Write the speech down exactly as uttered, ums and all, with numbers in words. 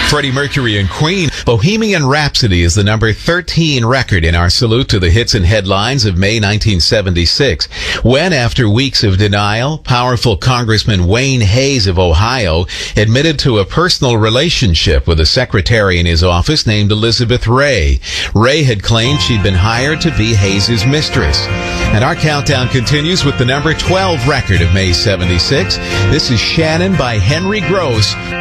Freddie Mercury and Queen. Bohemian Rhapsody is the number thirteen record in our salute to the hits and headlines of May nineteen seventy-six, when, after weeks of denial, powerful Congressman Wayne Hayes of Ohio admitted to a personal relationship with a secretary in his office named Elizabeth Ray. Ray had claimed she'd been hired to be Hayes' mistress. And our countdown continues with the number twelve record of May seventy-six. This is Shannon by Henry Gross.